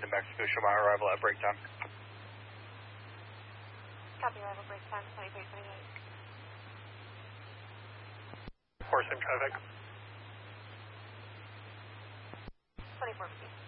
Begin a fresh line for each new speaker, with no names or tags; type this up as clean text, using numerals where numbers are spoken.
Houston, Mexico. Show my arrival at break time.
Copy, arrival break time, 2328.
Horse in traffic.
2450.